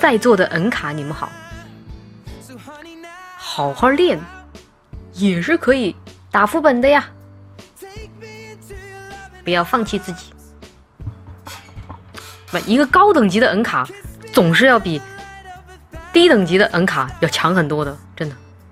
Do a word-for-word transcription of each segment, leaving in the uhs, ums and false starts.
在座的N卡你们好，好好练也是可以打副本的呀，不要放弃自己。不，一个高等级的N卡总是要比低等级的N卡要强很多的，真的。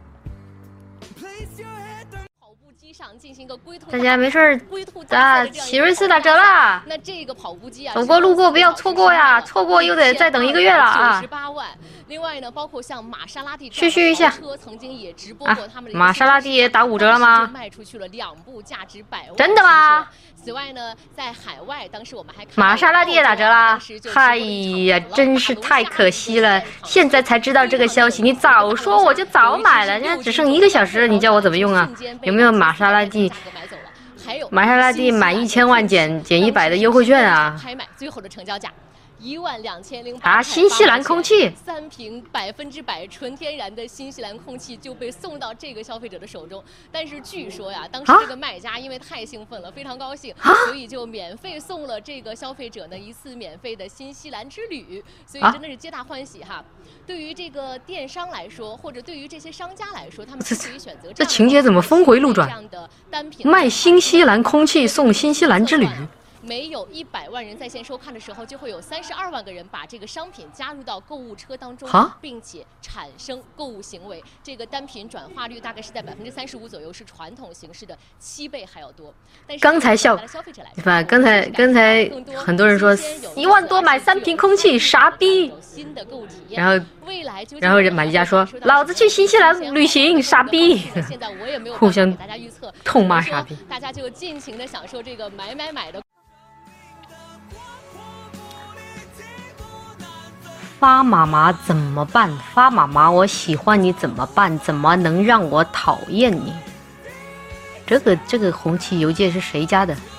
大家没事儿，啊，奇瑞斯打折啦！ 那这个跑步机啊， 走过路过不要错过呀，错过又得再等一个月了啊！ 十八万。另外呢，包括像玛莎拉蒂， 嘘嘘一下， 曾经也直播过他们的玛莎拉蒂也打五折了吗？ 卖出去了两部价值百万。 真的吗？ 此外呢，在海外，当时我们还看玛莎拉蒂也打折啦！哎呀，真是太可惜了，现在才知道这个消息，你早说我就早买了。人家只剩一个小时了，你叫我怎么用啊？有没有玛莎拉蒂？玛莎拉蒂满一千万减减一百的优惠券啊！ 拍卖最后的成交价。一万两千零啊！新西兰空气， 三瓶百分之百纯天然的新西兰空气就被送到这个消费者的手中。但是据说呀，当时这个卖家因为太兴奋了，非常高兴，所以就免费送了这个消费者呢一次免费的新西兰之旅。所以真的是皆大欢喜哈。对于这个电商来说，或者对于这些商家来说，他们可以选择这情节怎么峰回路转？ 这样的单品卖新西兰空气送新西兰之旅。 没有一百万人在线收看的时候，就会有三十二万个人把这个商品加入到购物车当中，并且产生购物行为。这个单品转化率大概是在百分之三十五左右，是传统形式的七倍还要多。但是刚才笑，对吧？刚才刚才很多人说一万多买三瓶空气，傻逼。然后然后买家说老子去新西兰旅行，傻逼。 现在我也没有互相给大家预测， 痛骂傻逼。 大家就尽情的享受这个买买买的。 发妈妈怎么办？发妈妈，我喜欢你怎么办？怎么能让我讨厌你？这个这个红旗邮件是谁家的？